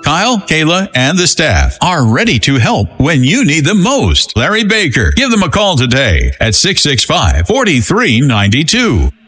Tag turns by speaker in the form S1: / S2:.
S1: Kyle, Kayla, and the staff are ready to help when you need them most. Larry Baker. Give them a call today at 665-4392.